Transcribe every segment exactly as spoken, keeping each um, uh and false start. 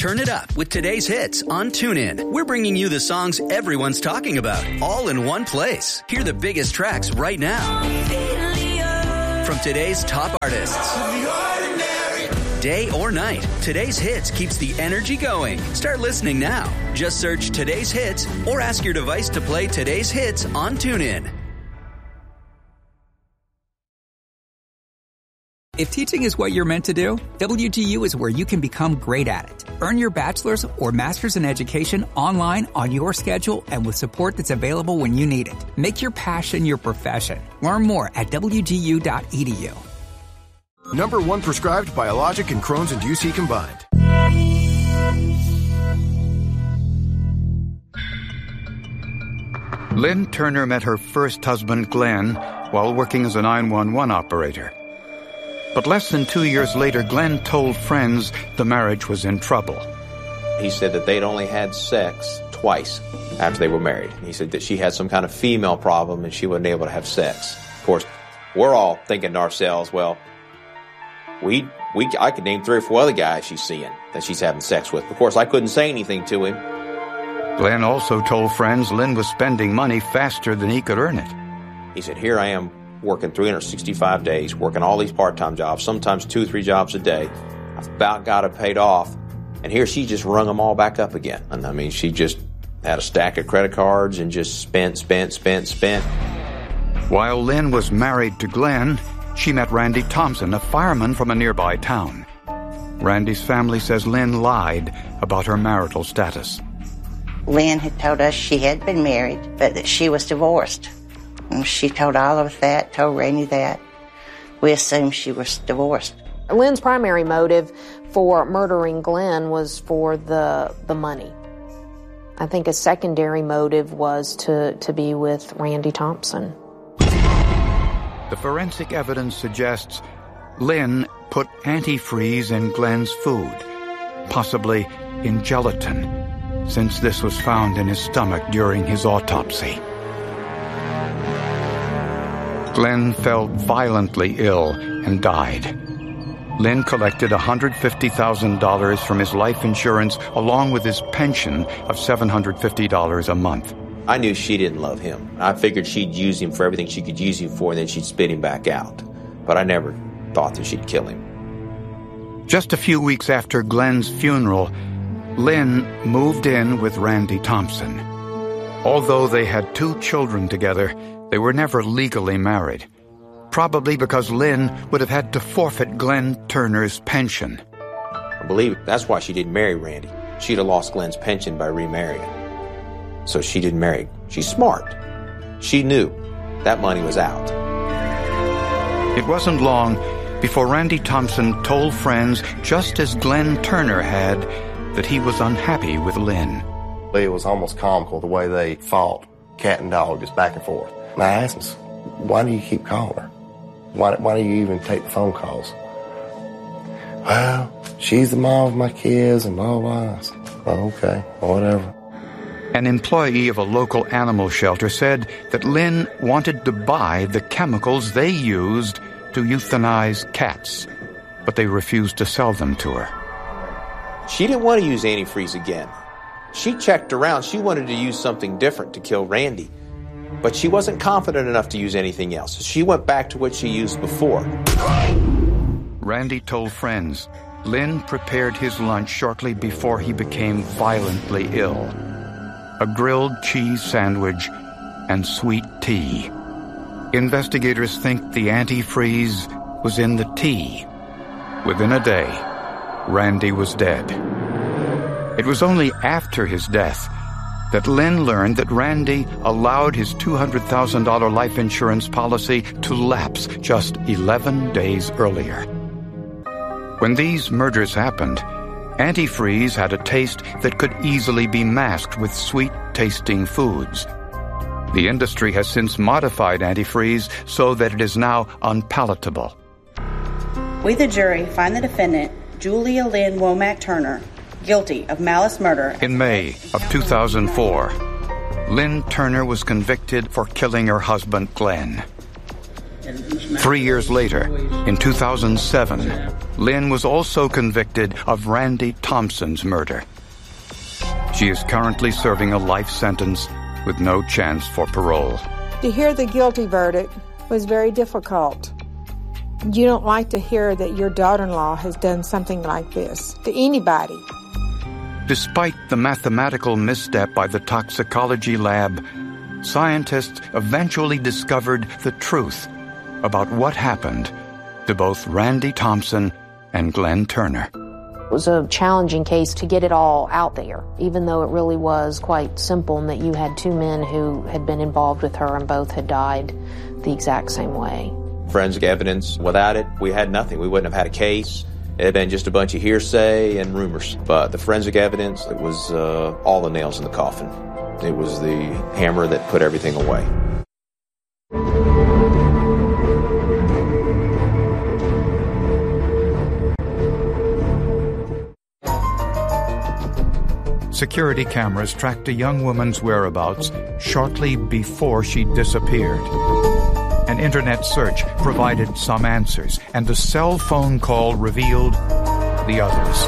Turn it up with today's hits on TuneIn. We're bringing you the songs everyone's talking about, all in one place. Hear the biggest tracks right now from today's top artists. Day or night, today's hits keeps the energy going. Start listening now. Just search today's hits or ask your device to play today's hits on TuneIn. If teaching is what you're meant to do, W G U is where you can become great at it. Earn your bachelor's or master's in education online on your schedule and with support that's available when you need it. Make your passion your profession. Learn more at W G U dot E D U. Number one prescribed biologic and Crohn's and U C combined. Lynn Turner met her first husband, Glenn, while working as a nine one one operator. But less than two years later, Glenn told friends the marriage was in trouble. He said that they'd only had sex twice after they were married. He said that she had some kind of female problem and she wasn't able to have sex. Of course, we're all thinking to ourselves, well, we, we, I could name three or four other guys she's seeing that she's having sex with. Of course, I couldn't say anything to him. Glenn also told friends Lynn was spending money faster than he could earn it. He said, here I am, working three hundred sixty-five days, working all these part-time jobs, sometimes two or three jobs a day. I've about got it paid off. And here she just rung them all back up again. And I mean, she just had a stack of credit cards and just spent, spent, spent, spent. While Lynn was married to Glenn, she met Randy Thompson, a fireman from a nearby town. Randy's family says Lynn lied about her marital status. Lynn had told us she had been married, but that she was divorced. And she told all of us that, told Randy that. We assumed she was divorced. Lynn's primary motive for murdering Glenn was for the the money. I think a secondary motive was to, to be with Randy Thompson. The forensic evidence suggests Lynn put antifreeze in Glenn's food, possibly in gelatin, since this was found in his stomach during his autopsy. Glenn fell violently ill and died. Lynn collected one hundred fifty thousand dollars from his life insurance along with his pension of seven hundred fifty dollars a month. I knew she didn't love him. I figured she'd use him for everything she could use him for, and then she'd spit him back out. But I never thought that she'd kill him. Just a few weeks after Glenn's funeral, Lynn moved in with Randy Thompson. Although they had two children together, they were never legally married, probably because Lynn would have had to forfeit Glenn Turner's pension. I believe that's why she didn't marry Randy. She'd have lost Glenn's pension by remarrying. So she didn't marry. She's smart. She knew that money was out. It wasn't long before Randy Thompson told friends, just as Glenn Turner had, that he was unhappy with Lynn. It was almost comical the way they fought, cat and dog, just back and forth. And I asked him, why do you keep calling her? Why, why do you even take the phone calls? Well, she's the mom of my kids and blah, blah, blah. Said, oh, okay, whatever. An employee of a local animal shelter said that Lynn wanted to buy the chemicals they used to euthanize cats, but they refused to sell them to her. She didn't want to use antifreeze again. She checked around. She wanted to use something different to kill Randy. But she wasn't confident enough to use anything else. She went back to what she used before. Randy told friends Lynn prepared his lunch shortly before he became violently ill. A grilled cheese sandwich and sweet tea. Investigators think the antifreeze was in the tea. Within a day, Randy was dead. It was only after his death that Lynn learned that Randy allowed his two hundred thousand dollars life insurance policy to lapse just eleven days earlier. When these murders happened, antifreeze had a taste that could easily be masked with sweet-tasting foods. The industry has since modified antifreeze so that it is now unpalatable. We, the jury, find the defendant, Julia Lynn Womack Turner, guilty of malice murder. In May of two thousand four, Lynn Turner was convicted for killing her husband, Glenn. Three years later, in two thousand seven, Lynn was also convicted of Randy Thompson's murder. She is currently serving a life sentence with no chance for parole. To hear the guilty verdict was very difficult. You don't like to hear that your daughter-in-law has done something like this to anybody. Despite the mathematical misstep by the toxicology lab, scientists eventually discovered the truth about what happened to both Randy Thompson and Glenn Turner. It was a challenging case to get it all out there, even though it really was quite simple in that you had two men who had been involved with her and both had died the exact same way. Forensic evidence, without it, we had nothing. We wouldn't have had a case. It had been just a bunch of hearsay and rumors. But the forensic evidence, it was uh, all the nails in the coffin. It was the hammer that put everything away. Security cameras tracked a young woman's whereabouts shortly before she disappeared. An internet search provided some answers, and a cell phone call revealed the others.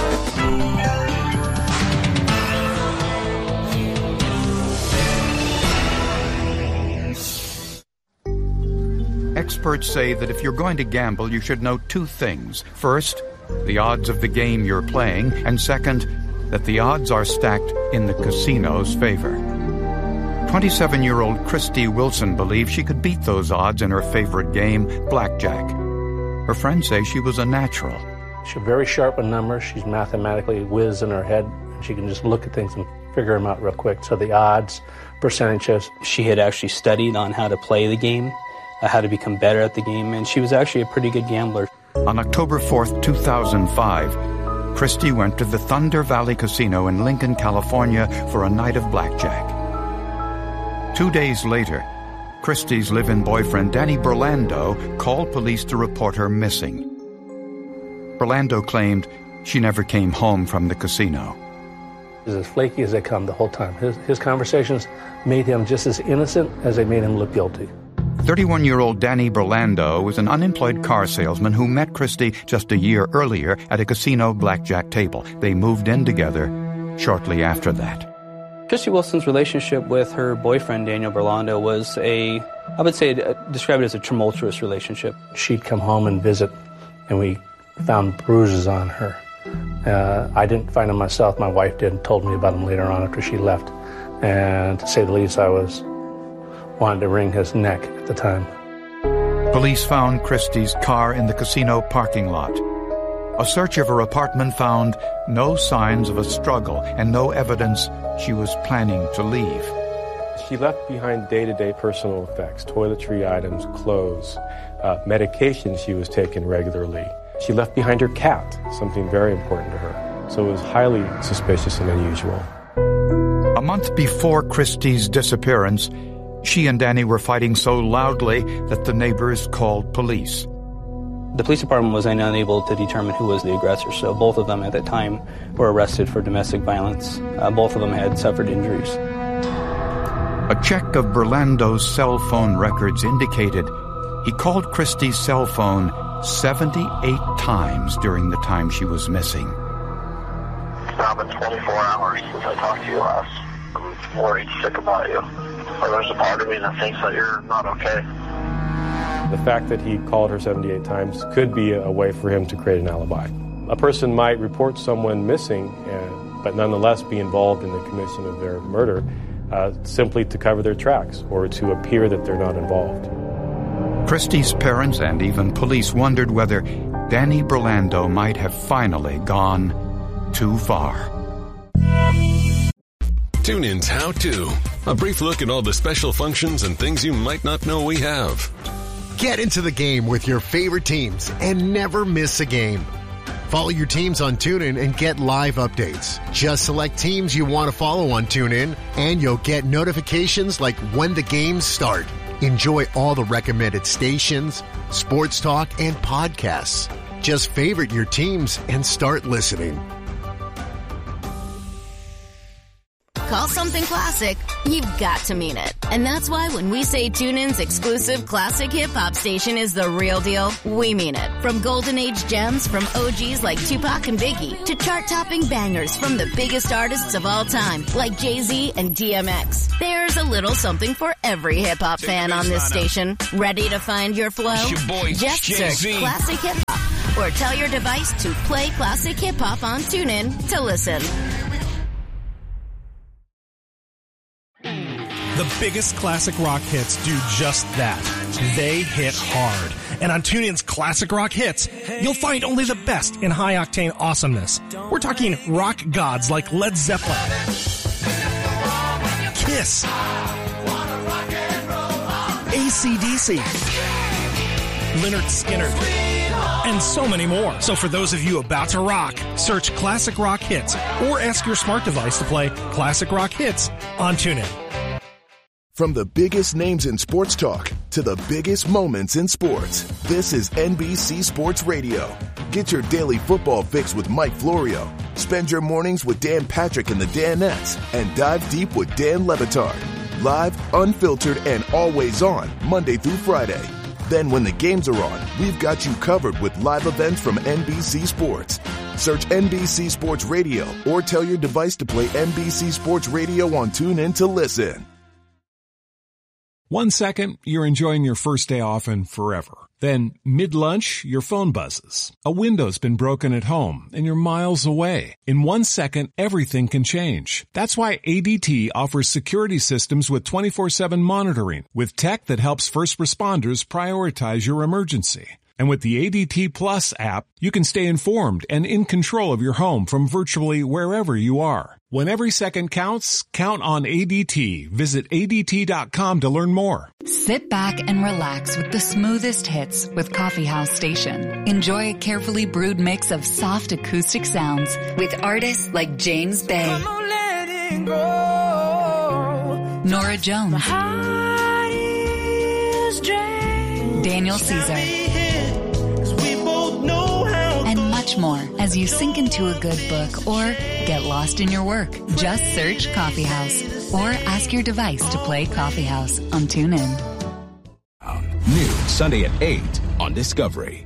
Experts say that if you're going to gamble, you should know two things. First, the odds of the game you're playing, and second, that the odds are stacked in the casino's favor. twenty-seven-year-old Christy Wilson believes she could beat those odds in her favorite game, blackjack. Her friends say she was a natural. She's very sharp on numbers. She's mathematically whiz in her head. She can just look at things and figure them out real quick. So the odds, percentages. She had actually studied on how to play the game, uh, how to become better at the game, and she was actually a pretty good gambler. On October fourth, two thousand five, Christy went to the Thunder Valley Casino in Lincoln, California for a night of blackjack. Two days later, Christy's live-in boyfriend, Danny Burlando, called police to report her missing. Burlando claimed she never came home from the casino. He was as flaky as they come the whole time. His, his conversations made him just as innocent as they made him look guilty. thirty-one-year-old Danny Burlando was an unemployed car salesman who met Christy just a year earlier at a casino blackjack table. They moved in together shortly after that. Christy Wilson's relationship with her boyfriend, Daniel Burlando, was a, I would say, describe it as a tumultuous relationship. She'd come home and visit, and we found bruises on her. Uh, I didn't find them myself. My wife did and told me about them later on after she left. And to say the least, I was wanted to wring his neck at the time. Police found Christy's car in the casino parking lot. A search of her apartment found no signs of a struggle and no evidence she was planning to leave. She left behind day-to-day personal effects, toiletry items, clothes, uh, medication she was taking regularly. She left behind her cat, something very important to her. So it was highly suspicious and unusual. A month before Christy's disappearance, she and Danny were fighting so loudly that the neighbors called police. The police department was unable to determine who was the aggressor, so both of them at that time were arrested for domestic violence. Uh, both of them had suffered injuries. A check of Burlando's cell phone records indicated he called Christy's cell phone seventy-eight times during the time she was missing. It's now been twenty-four hours since I talked to you last. I'm worried sick about you. Or there's a part of me that thinks that you're not okay. The fact that he called her seventy-eight times could be a way for him to create an alibi. A person might report someone missing, uh, but nonetheless be involved in the commission of their murder uh, simply to cover their tracks or to appear that they're not involved. Christy's parents and even police wondered whether Danny Burlando might have finally gone too far. TuneIn's How To. A brief look at all the special functions and things you might not know we have. Get into the game with your favorite teams and never miss a game. Follow your teams on TuneIn and get live updates. Just select teams you want to follow on TuneIn, and you'll get notifications like when the games start. Enjoy all the recommended stations, sports talk, and podcasts. Just favorite your teams and start listening. call something classic, you've got to mean it. And that's why when we say TuneIn's exclusive classic hip-hop station is the real deal, we mean it. From golden age gems from O Gs like Tupac and Biggie to chart-topping bangers from the biggest artists of all time like Jay-Z and D M X. There's a little something for every hip-hop fan on this station. Ready to find your flow? Your boy, Just Jay-Z. search Classic Hip-Hop or tell your device to play Classic Hip-Hop on TuneIn to listen. The biggest classic rock hits do just that. They hit hard. And on TuneIn's Classic Rock Hits, you'll find only the best in high-octane awesomeness. We're talking rock gods like Led Zeppelin, Kiss, A C D C, Lynyrd Skynyrd, and so many more. So for those of you about to rock, search Classic Rock Hits or ask your smart device to play Classic Rock Hits on TuneIn. From the biggest names in sports talk to the biggest moments in sports, this is N B C Sports Radio. Get your daily football fix with Mike Florio. Spend your mornings with Dan Patrick and the Danettes, and dive deep with Dan Le Batard. Live, unfiltered, and always on, Monday through Friday. Then when the games are on, we've got you covered with live events from N B C Sports. Search N B C Sports Radio or tell your device to play N B C Sports Radio on TuneIn to listen. One second, you're enjoying your first day off and forever. Then, mid-lunch, your phone buzzes. A window's been broken at home, and you're miles away. In one second, everything can change. That's why A D T offers security systems with twenty-four seven monitoring, with tech that helps first responders prioritize your emergency. And with the A D T Plus app, you can stay informed and in control of your home from virtually wherever you are. When every second counts, count on A D T. Visit A D T dot com to learn more. Sit back and relax with the smoothest hits with Coffee House Station. Enjoy a carefully brewed mix of soft acoustic sounds with artists like James Bay, Come on, let it go. Nora Jones, Daniel Caesar, and much more as you sink into a good book or get lost in your work. Just search Coffee House or ask your device to play Coffee House on TuneIn. New Sunday at eight on Discovery.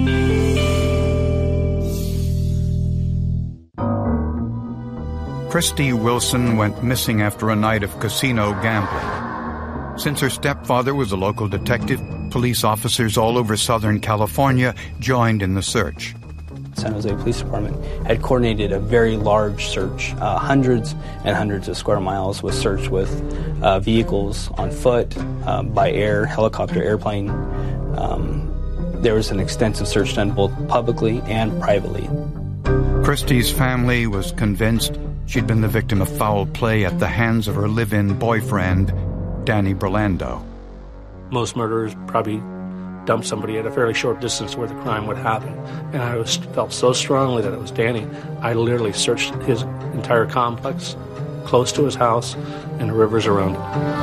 Christy Wilson went missing after a night of casino gambling. Since her stepfather was a local detective, police officers all over Southern California joined in the search. San Jose Police Department had coordinated a very large search. Uh, hundreds and hundreds of square miles was searched with uh, vehicles on foot, uh, by air, helicopter, airplane. Um, there was an extensive search done both publicly and privately. Christy's family was convinced she'd been the victim of foul play at the hands of her live-in boyfriend, Danny Burlando. Most murderers probably dump somebody at a fairly short distance where the crime would happen. And I was, felt so strongly that it was Danny. I literally searched his entire complex, close to his house, and the rivers around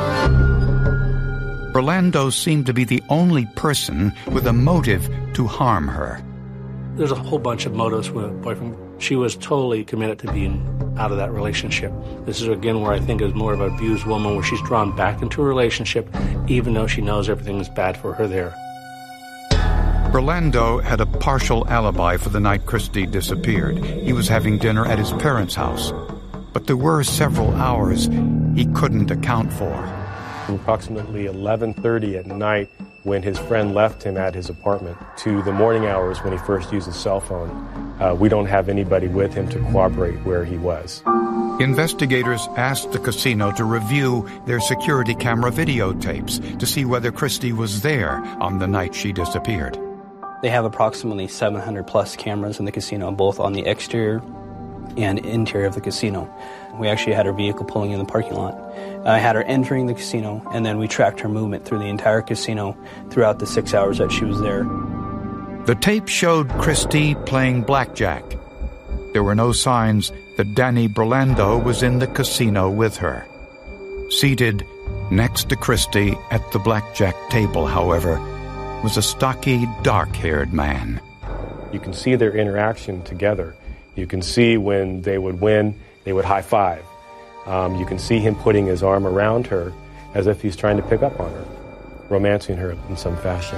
it. Burlando seemed to be the only person with a motive to harm her. There's a whole bunch of motives with a boyfriend. She was totally committed to being out of that relationship. This is, again, where I think is more of an abused woman, where she's drawn back into a relationship, even though she knows everything is bad for her there. Burlando had a partial alibi for the night Christy disappeared. He was having dinner at his parents' house. But there were several hours he couldn't account for. Approximately eleven thirty at night, when his friend left him at his apartment, to the morning hours when he first used his cell phone, uh, we don't have anybody with him to corroborate where he was. Investigators asked the casino to review their security camera videotapes to see whether Christy was there on the night she disappeared. They have approximately seven hundred plus cameras in the casino, both on the exterior and interior of the casino. We actually had her vehicle pulling in the parking lot. I had her entering the casino, and then we tracked her movement through the entire casino throughout the six hours that she was there. The tape showed Christy playing blackjack. There were no signs that Danny Burlando was in the casino with her. Seated next to Christy at the blackjack table, however, was a stocky, dark-haired man. You can see their interaction together. You can see when they would win, they would high-five. Um, you can see him putting his arm around her as if he's trying to pick up on her, romancing her in some fashion.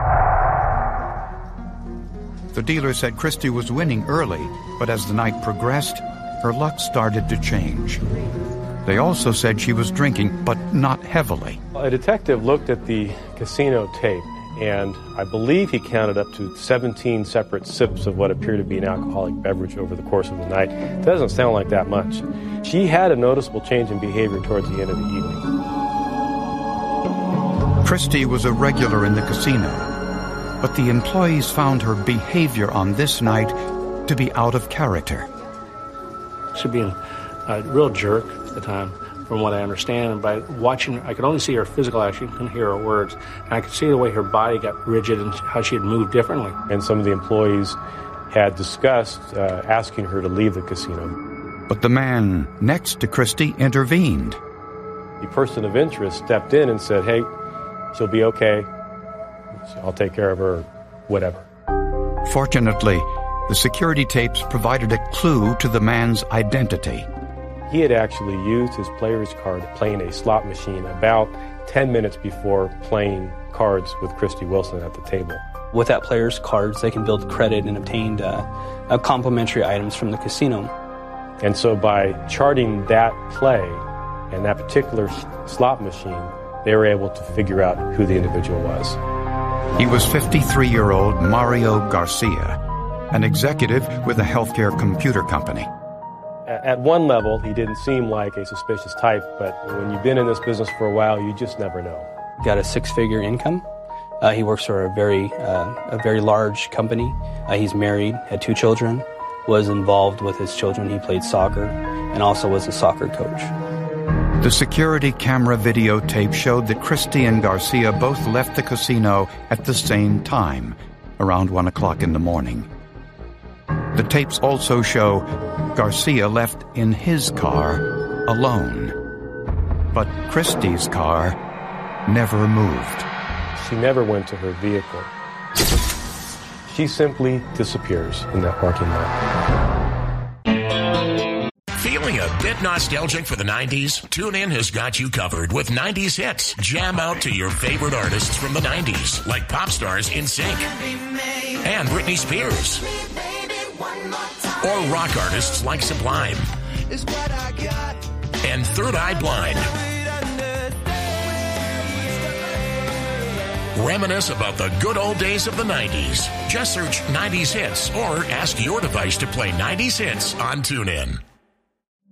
The dealer said Christy was winning early, but as the night progressed, her luck started to change. They also said she was drinking, but not heavily. A detective looked at the casino tape, and I believe he counted up to seventeen separate sips of what appeared to be an alcoholic beverage over the course of the night. It doesn't sound like that much. She had a noticeable change in behavior towards the end of the evening. Christy was a regular in the casino, but the employees found her behavior on this night to be out of character. She was being a real jerk at the time, from what I understand. And by watching her, I could only see her physical action, couldn't hear her words. And I could see the way her body got rigid and how she had moved differently. And some of the employees had discussed uh, asking her to leave the casino. But the man next to Christy intervened. The person of interest stepped in and said, hey, she'll be okay. I'll take care of her, whatever. Fortunately, the security tapes provided a clue to the man's identity. He had actually used his player's card playing a slot machine about ten minutes before playing cards with Christy Wilson at the table. With that player's cards, they can build credit and obtain uh, complimentary items from the casino. And so by charting that play and that particular slot machine, they were able to figure out who the individual was. He was fifty-three-year-old Mario Garcia, an executive with a healthcare computer company. At one level, he didn't seem like a suspicious type, but when you've been in this business for a while, you just never know. Got a six-figure income. Uh, he works for a very, uh, a very large company. Uh, he's married, had two children, was involved with his children. He played soccer and also was a soccer coach. The security camera videotape showed that Christy and Garcia both left the casino at the same time, around one o'clock in the morning. The tapes also show Garcia left in his car alone. But Christy's car never moved. She never went to her vehicle. She simply disappears in that parking lot. Feeling a bit nostalgic for the nineties? TuneIn has got you covered with nineties hits. Jam out to your favorite artists from the nineties, like pop stars NSYNC and Britney Spears. Or rock artists like Sublime and Third Eye Blind. Reminisce about the good old days of the nineties. Just search nineties hits or ask your device to play nineties hits on TuneIn.